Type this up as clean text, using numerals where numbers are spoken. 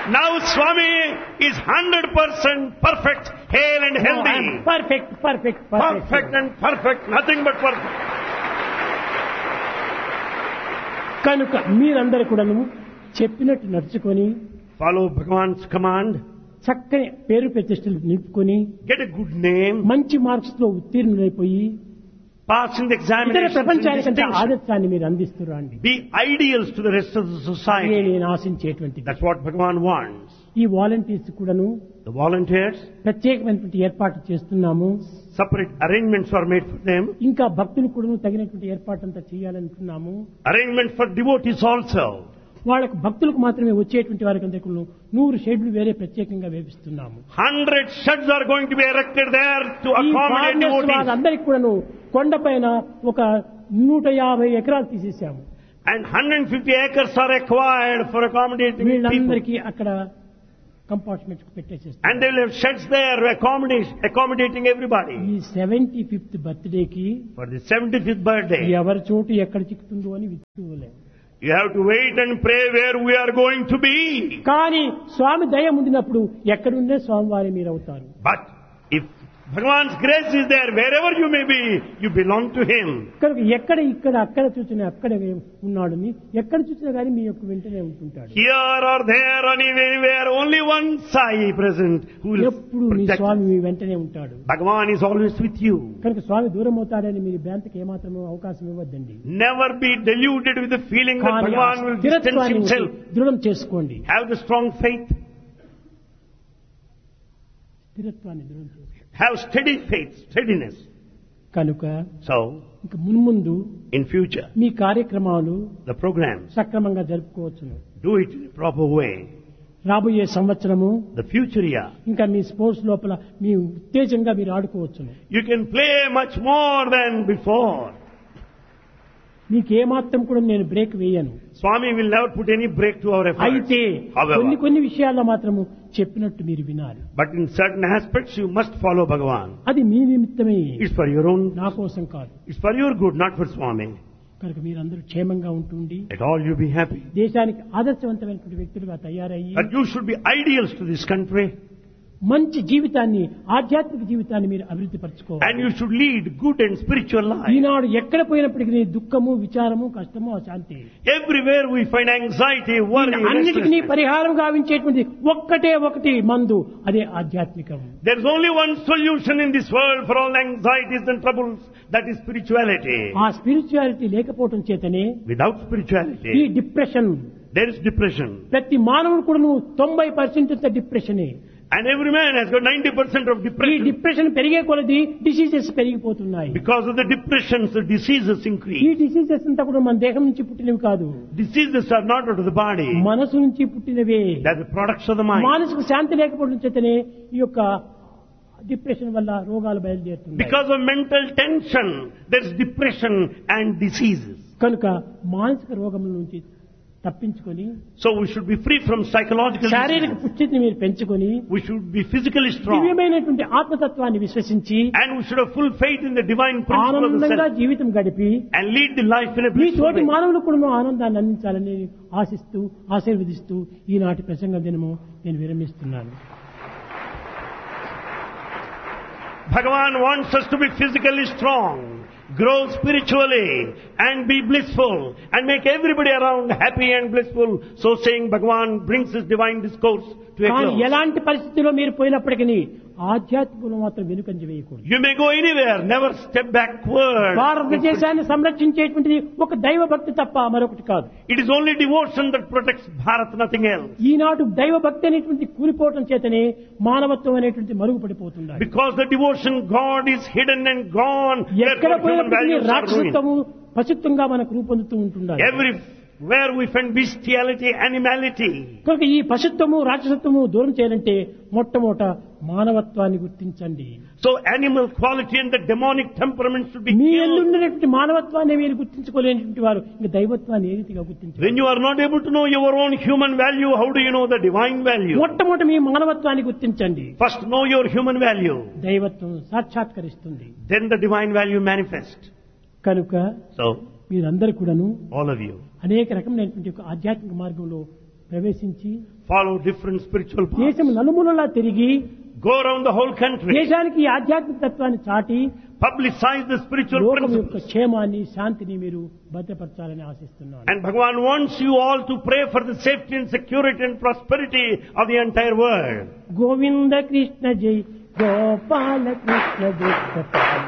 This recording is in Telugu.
Now Swami is 100% perfect, hale and healthy. Perfect and perfect, nothing but perfect. కనుక మీరందరూ కూడాను చెప్పినట్టు నడుచుకొని Follow Bhagavan's command. చక్కని పేరు ప్రతిష్టలు నిలుపుకొని Get a good name. మంచి మార్క్స్ లో ఉత్తీర్ణులైపోయి Pass in the ఇతర examinations. ప్రపంచానికంటే and distinction. ఆదర్శాన్ని మీరు అందిస్తురండి. Be ideals to the rest of the society. నేను ఆశించేటువంటిది. That's what Bhagavan wants. ఈ వాలంటీర్స్ కూడాను The volunteers, ప్రత్యేకమైనటువంటి ఏర్పాటు చేస్తున్నాము. separate arrangements are made for them. ఇంకా భక్తులు కూడాను తగినటువంటి ఏర్పాటు అంతా చేయాలనుకున్నాము. Arrangements for devotees also. వాళ్ళకు భక్తులకు మాత్రమే వచ్చేటువంటి వారికి అందరికీ 100 షెడ్లు వేరే ప్రత్యేకంగా వేపిస్తున్నాము. 100 sheds are going to be erected there to accommodate devotees. వాళ్ళందరికీ కూడాను కొండపైన ఒక 150 ఎకరాలు తీసేసాము. And 150 acres are acquired for accommodating people. వీళ్ళందరికీ అక్కడ compartment పెట్టేసేస్తాం. And they will have sheds there accommodating everybody. ఈ 75th బర్త్డేకి For the 75th birthday, ఎవరి చోటు ఎక్కడ చిక్కుతుందో అని విత్తుకోలేము. you have to wait and pray where we are going to be. కానీ స్వామి దయ ముందినప్పుడు ఎక్కడుండే స్వామివారి మీరు అవుతారు. But if Bhagavan's grace is there, wherever you may be, you belong to Him. కనుక ఎక్కడ ఇక్కడ అక్కడ చూసినా అక్కడ ఉన్నాడని ఎక్కడ చూసినా కానీ మీ యొక్క వెంటనే ఉంటుంటాడు. Here or there or anywhere, only one Sai present who will ఎప్పుడు మీ protect. స్వామి మీ వెంటనే ఉంటాడు. Bhagavan is always with you. కనుక స్వామి దూరం అవుతాడని మీరు భ్రాంతికి ఏమాత్రమూ అవకాశం ఇవ్వద్దండి. Never be deluded with the feeling that కానీ Bhagavan will distance స్థిరత్వాన్ని himself. దృఢం చేసుకోండి. Have the strong faith. స్థిరత్వాన్ని దృఢం చేసుకోండి. Have steady faith, steadiness. కనుక So, ఇంక మున్ముందు in future, మీ కార్యక్రమాలు the programs, సక్రమంగా జరుపుకోవచ్చును. do it in a proper way. రాబోయే సంవత్సరము The future year, ఇంకా మీ స్పోర్ట్స్ లోపల మీ ఉత్తేజంగా మీరు ఆడుకోవచ్చును. you can play much more than before. మీకు ఏమాత్రం కూడా నేను బ్రేక్ వేయను. Swami will never put any break to our efforts. అయితే However, కొన్ని విషయాల్లో మాత్రము చెప్పినట్టు మీరు వినాలి. but in certain aspects you must follow Bhagavan. అది మీ నిమిత్తమే, It's for your own, నా కోసం కాదు. it's for your good, not for Swami. కనుక మీరందరూ క్షేమంగా ఉంటుండి Let all you be happy. దేశానికి ఆదర్శవంతమైనటువంటి వ్యక్తులుగా తయారయ్యి That you should be ideals to this country. మంచి జీవితాన్ని, ఆధ్యాత్మిక జీవితాన్ని మీరు అభివృద్ధి పరచుకోవాలి. And you should lead good and spiritual life. ఈనాడు ఎక్కడ పోయినప్పటికీ దుఃఖము, విచారము, కష్టము, అశాంతి, Everywhere we find anxiety, worry, అన్నిటికీ restlessness. పరిహారం గావించేటువంటి ఒకటి మందు, అదే ఆధ్యాత్మికం. There is only one solution in this world for all anxieties and troubles, that is spirituality. ఆ స్పిరిచువాలిటీ లేకపోవడం చేతనే Without ఈ spirituality, depression, there is depression. ప్రతి మానవుడు కూడా 90% డిప్రెషనే. And every man has got 90% of ఈ depression. డిప్రెషన్ పెరిగే కొలది డిసీజెస్ పెరిగిపోతున్నాయి. Because of the depressions, the diseases ఈ increase. డిసీజెస్ అంతా కూడా మన దేహం నుంచి పుట్టినవి కాదు, Diseases are not out of the body. మనసు నుంచి పుట్టినవే. They are the products of the mind. మానసిక శాంతి లేకపోవడం చేతనే ఈ యొక్క డిప్రెషన్ వల్ల రోగాలు బయలుదేరుతున్నాయి. Because of mental tension, there is depression and diseases. కనుక మానసిక రోగముల నుంచి తప్పించుకొని So we should be free from psychological శారీరక diseases. పుష్టిని మీరు పెంచుకొని We should be physically strong. దివ్యమైనటువంటి ఆత్మతత్వాన్ని విశ్వసించి And we should have full faith in the divine principle of the ఆనందంగా self. జీవితం గడిపి And lead the life in a me blissful తోటి way. మానవులకు కూడా ఆనందాన్ని అందించాలని ఆశిస్తూ ఆశీర్వదిస్తూ ఈనాటి ప్రసంగ దినము నేను విరమిస్తున్నాను. Bhagavan wants us to be physically strong, grow spiritually, and be blissful, and make everybody around happy and blissful. So saying, Bhagavan brings his divine discourse to a కానీ close. ఎలాంటి పరిస్థితిలో మీరు పోయినప్పటికీ ఆధ్యాత్మికంలో మాత్రం వెనుకంజ వేయకూడదు. You may go anywhere, never step backward. భారతదేశాన్ని సంరక్షించేటువంటిది ఒక దైవ భక్తి తప్ప మరొకటి కాదు. It is only devotion that protects Bharat, nothing else. ఈనాడు దైవ భక్తి అనేటువంటి కూలిపోవటం చేతనే మానవత్వం అనేటువంటి మరుగుపడిపోతుంది. Because the devotion, God is hidden and gone. ఎక్కడ Therefore, human పోయినప్పటికీ values are ruined. రాక్షసత్వము పశుత్వంగా మనకు రూపొందుతూ ఉంటున్నారు. Everywhere we find bestiality, animality. కనుక ఈ పశుత్వము రాక్షసత్వము దూరం చేయాలంటే మొట్టమొదట మానవత్వాన్ని గుర్తించండి. So animal quality and the demonic temperament should be me killed. ఎల్లుండినటువంటి మానవత్వాన్ని మీరు గుర్తించుకోలేనటువంటి వారు ఇంకా దైవత్వాన్ని ఏ రీతిగా గుర్తించారు? When you are not able to know your own human value, how do you know the divine value? మొట్టమొదట మీ మానవత్వాన్ని గుర్తించండి. First know your human value, దైవత్వం సాక్షాత్కరిస్తుంది. then the divine value manifest. కనుక So, మీరందరూ కూడాను all of you, అనేక రకమైనటువంటి ఒక ఆధ్యాత్మిక మార్గంలో ప్రవేశించి follow different spiritual paths, దేశం నలుమూలలా తిరిగి go around the whole country, దేశానికి ఈ ఆధ్యాత్మిక తత్వాన్ని చాటి publicize the spiritual లోకం యొక్క principles. క్షేమాన్ని శాంతిని మీరు భద్రపరచాలని ఆశిస్తున్నాను. And Bhagavan wants you all to pray for the safety and security and prosperity of the entire world. Govinda Krishna జై గోపాల కృష్ణ జై